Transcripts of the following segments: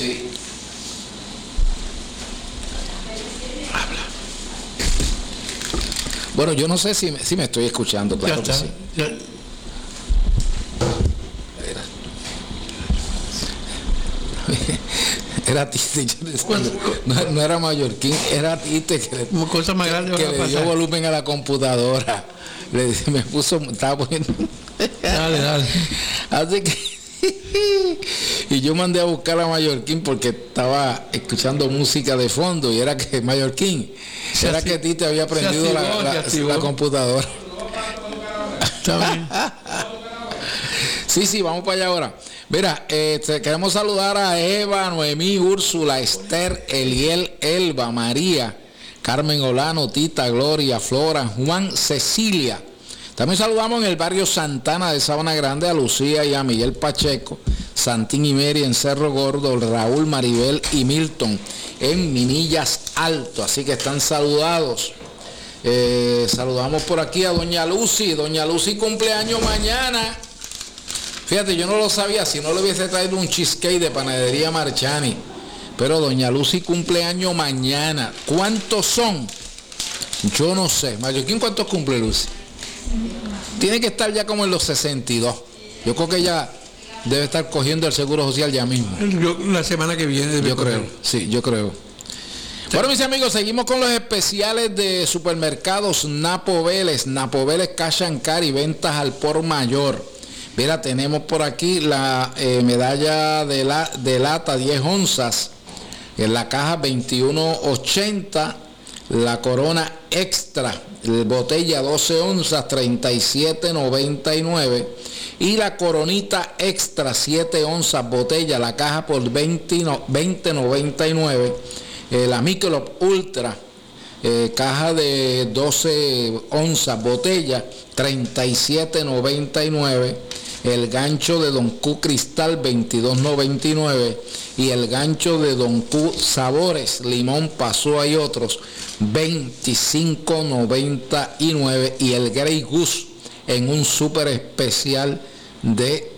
Sí. Habla. Bueno, yo no sé si me estoy escuchando, claro que sí. Era Tite, no era Mallorquín, era Tite que le dio volumen a la computadora. Me puso, estaba poniendo. Dale. Así que y yo mandé a buscar a Mallorquín porque estaba escuchando música de fondo y era que Mallorquín, era que Tite había prendido la computadora. Está bien. Sí, vamos para allá ahora. Mira, queremos saludar a Eva, Noemí, Úrsula, Esther, Eliel, Elba, María, Carmen Olano, Tita, Gloria, Flora, Juan, Cecilia. También saludamos en el barrio Santana de Sabana Grande a Lucía y a Miguel Pacheco, Santín y Mary en Cerro Gordo, Raúl, Maribel y Milton en Minillas Alto. Así que están saludados. Saludamos por aquí a Doña Lucy. Doña Lucy cumpleaños mañana. Fíjate, yo no lo sabía, si no le hubiese traído un cheesecake de Panadería Marchani. Pero Doña Lucy cumpleaños mañana. ¿Cuántos son? Yo no sé. Mallorquín, ¿cuántos cumple Lucy? Tiene que estar ya como en los 62. Yo creo que ya debe estar cogiendo el Seguro Social ya mismo. La semana que viene. Yo creo, sí, yo creo. Bueno, mis amigos, seguimos con los especiales de supermercados Napo Vélez. Napo Vélez Cash and Carry, ventas al por mayor. Mira, tenemos por aquí la medalla de lata 10 onzas, en la caja 21.80, la corona extra, botella 12 onzas 37.99 y la coronita extra 7 onzas botella, la caja por 20.99, la Michelob Ultra, caja de 12 onzas botella 37.99, el gancho de Don Q Cristal 22.99 y el gancho de Don Q Sabores Limón Pasó Hay Otros 25.99 y el Grey Goose en un súper especial de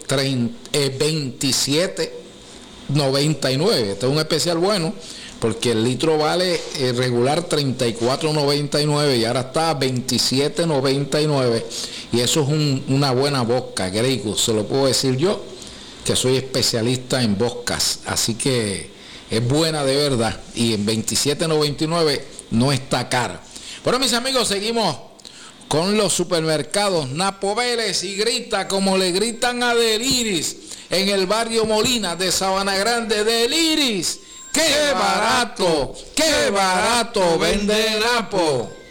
27.99. Este es un especial bueno porque el litro vale regular 34.99 y ahora está a 27.99 y eso es una buena vodka, Grey Goose, se lo puedo decir yo, que soy especialista en vodkas, así que es buena de verdad y en 27.99 no está cara. Bueno, mis amigos, seguimos con los supermercados Napo Vélez y grita como le gritan a Deliris en el barrio Molina de Sabana Grande. Deliris, ¡qué barato! ¡Qué barato vende Napo!